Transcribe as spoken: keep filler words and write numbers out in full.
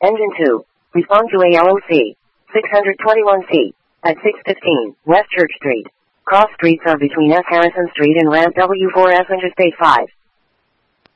Engine two. Respond to A L O C. six twenty-one C. At six fifteen, West Church Street. Cross streets are between S. Harrison Street and ramp W four S interstate five.